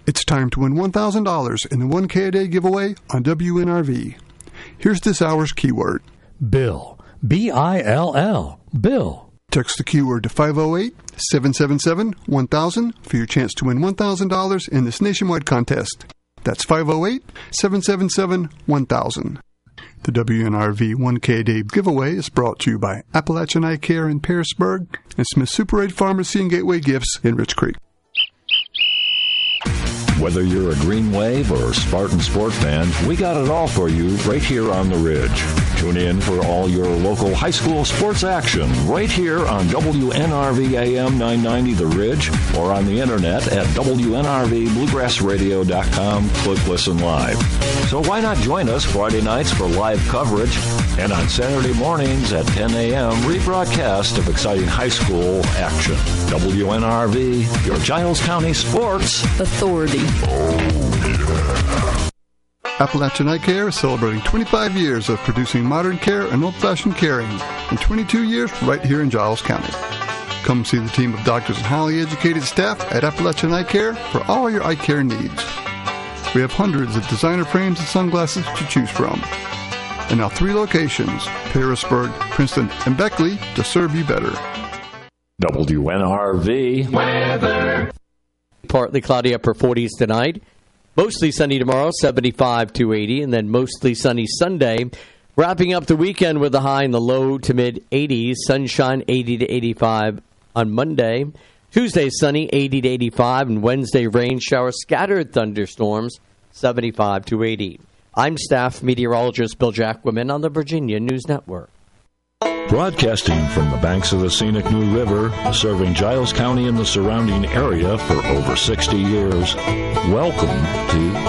It's time to win $1,000 in the 1K a Day giveaway on WNRV. Here's this hour's keyword. Bill. B-I-L-L. Bill. Text the keyword to 508-777-1000 for your chance to win $1,000 in this nationwide contest. That's 508-777-1000. The WNRV 1K a Day giveaway is brought to you by Appalachian Eye Care in Pearisburg and Smith Super 8 Pharmacy and Gateway Gifts in Rich Creek. Whether you're a Green Wave or Spartan Sport fan, we got it all for you right here on the Ridge. Tune in for all your local high school sports action right here on WNRV AM 990 The Ridge or on the internet at WNRVBluegrassRadio.com. Click Listen Live. So why not join us Friday nights for live coverage and on Saturday mornings at 10 a.m. rebroadcast of exciting high school action. WNRV, your Giles County sports authority. Appalachian Eye Care is celebrating 25 years of producing modern care and old-fashioned caring, and 22 years right here in Giles County. Come see the team of doctors and highly educated staff at Appalachian Eye Care for all your eye care needs. We have hundreds of designer frames and sunglasses to choose from. And now 3 locations, Pearisburg, Princeton, and Beckley, to serve you better. WNRV weather. Partly cloudy, upper 40s tonight. Mostly sunny tomorrow, 75 to 80, and then mostly sunny Sunday. Wrapping up the weekend with a high in the low to mid 80s. Sunshine 80 to 85 on Monday. Tuesday sunny 80 to 85, and Wednesday rain showers, scattered thunderstorms 75 to 80. I'm staff meteorologist Bill Jacquemin on the Virginia News Network. Broadcasting from the banks of the scenic New River, serving Giles County and the surrounding area for over 60 years. Welcome to